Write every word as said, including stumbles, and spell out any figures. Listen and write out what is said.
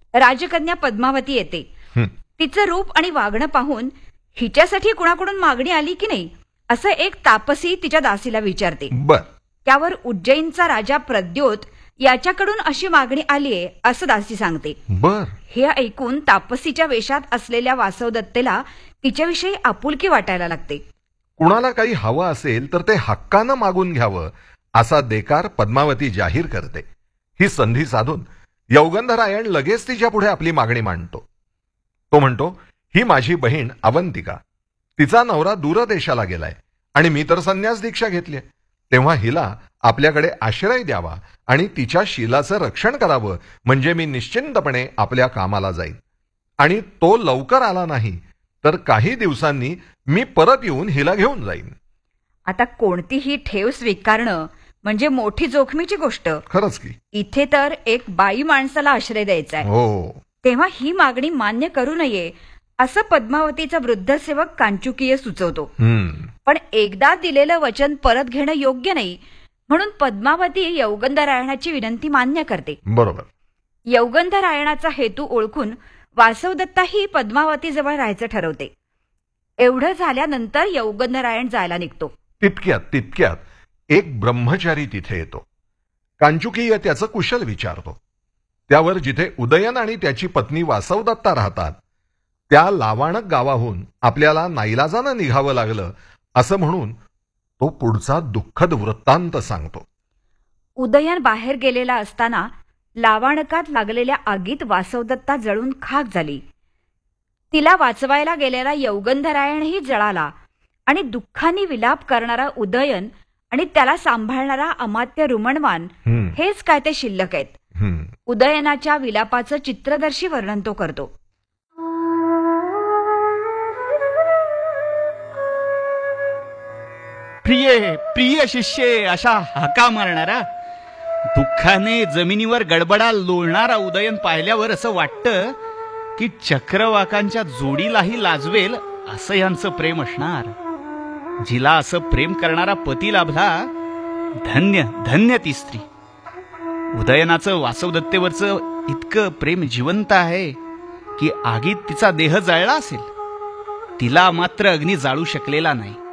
राजकन्या पद्मावती येते. तिचं रूप आणि वागणं पाहून हिच्यासाठी कुणाकडून मागणी आली की नाही असं एक तापसी तिच्या दासीला विचारते. बर. त्यावर उज्जैनचा राजा प्रद्योत याच्याकडून अशी मागणी आलीये असं दासी सांगते. बर. हे ऐकून तापसीच्या वेशात असलेल्या वासवदत्तेला तिच्याविषयी आपुलकी वाटायला लागते. कुणाला काही हवं असेल तर ते हक्कानं मागून घ्यावं असा देकार पद्मावती जाहीर करते. ही संधी साधून यौगंधरायण लगेच तिच्या पुढे आपली मागणी मांडतो. तो म्हणतो, ही माझी बहीण अवंतिका, तिचा नवरा दूरदेशाला गेलाय आणि मी तर संन्यास दीक्षा घेतली, तेव्हा हिला आपल्याकडे आश्रय द्यावा आणि तिच्या शीलाचं रक्षण करावं, म्हणजे मी निश्चिंतपणे आपल्या कामाला जाईन. आणि तो लवकर आला नाही तर काही दिवसांनी मी परत येऊन हिला घेऊन जाईन. आता कोणतीही ठेव स्वीकारणं म्हणजे मोठी जोखमीची गोष्ट. खरंच की. इथे तर एक बाई माणसाला आश्रय द्यायचा आहे. हो. तेव्हा ही मागणी मान्य करू नये असं पद्मावतीचा वृद्ध सेवक कांचुकीय सुचवतो. पण एकदा दिलेलं वचन परत घेणं योग्य नाही, म्हणून पद्मावती यौगंधरायणाची विनंती मान्य करते. बरोबर. यौगंधरायणाचा हेतू ओळखून वासवदत्ताही पद्मावतीजवळ राहायचं ठरवते. एवढं झाल्यानंतर यौगंधरायण जायला निघतो. तितक्यात तितक्यात एक ब्रह्मचारी तिथे येतो. कांचुकीय त्याचं कुशल विचारतो. त्यावर जिथे उदयन आणि त्याची पत्नी वासवदत्ता राहतात त्या लावाणक गावाहून आपल्याला नाईलाजानं निघावं लागलं असं म्हणून तो पुढचा दुःखद वृत्तांत सांगतो. उदयन बाहेर गेलेला असताना लावाणकात लागलेल्या आगीत वासवदत्ता जळून खाक झाली. तिला वाचवायला गेलेला यौगंधरायणही जळाला आणि दुःखाने विलाप करणारा उदयन आणि त्याला सांभाळणारा अमात्य रुमणवान हेच काय ते शिल्लक आहेत. उदयनाच्या विलापाचं चित्रदर्शी वर्णन तो करतो. प्रिय प्रिय शिष्ये अशा हाका मारणारा, दुःखाने जमिनीवर गडबडा लोळणारा उदयन पाहिल्यावर असं वाटतं की चक्रवाकांच्या जोडीलाही लाजवेल असं यांचं प्रेम असणार. जिला असं प्रेम करणारा पती लाभला, धन्य धन्य ती स्त्री. उदयनाचं वासवदत्तेवरचं इतकं प्रेम जिवंत आहे की आगीत तिचा देह जळला असेल, तिला मात्र अग्नी जाळू शकलेला नाही.